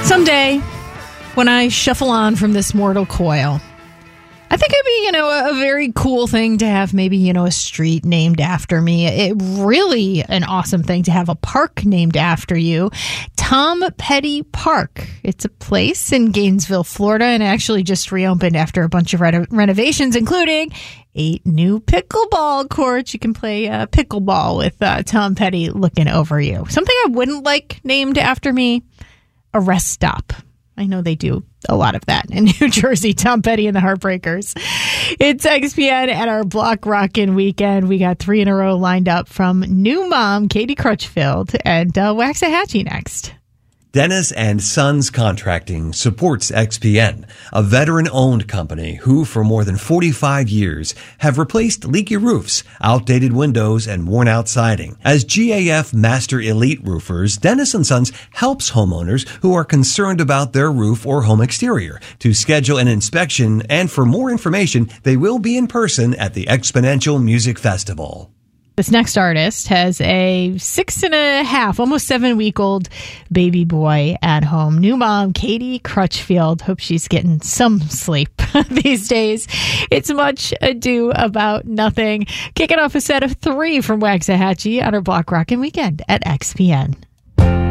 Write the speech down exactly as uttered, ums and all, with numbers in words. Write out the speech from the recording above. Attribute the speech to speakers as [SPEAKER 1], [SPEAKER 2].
[SPEAKER 1] Someday, when I shuffle on from this mortal coil, I think it'd be, you know, a, a very cool thing to have maybe, you know, a street named after me. It really an awesome thing to have a park named after you. Tom Petty Park. It's a place in Gainesville, Florida, and actually just reopened after a bunch of reno- renovations, including eight new pickleball courts. You can play uh, pickleball with uh, Tom Petty looking over you. Something I wouldn't like named after me, a rest stop. I know they do a lot of that in New Jersey. Tom Petty and the Heartbreakers. It's X P N at our Block Rockin' weekend. We got three in a row lined up from new mom Katie Crutchfield and uh, Waxahachie next.
[SPEAKER 2] Dennis and Sons Contracting supports X P N, a veteran-owned company who, for more than forty-five years, have replaced leaky roofs, outdated windows, and worn-out siding. As G A F Master Elite Roofers, Dennis and Sons helps homeowners who are concerned about their roof or home exterior to schedule an inspection, and for more information, they will be in person at the Exponential Music Festival.
[SPEAKER 1] This next artist has a six and a half, almost seven week old baby boy at home. New mom, Katie Crutchfield. Hope she's getting some sleep these days. It's Much Ado About Nothing. Kicking off a set of three from Waxahachie on our Block Rockin' weekend at X P N.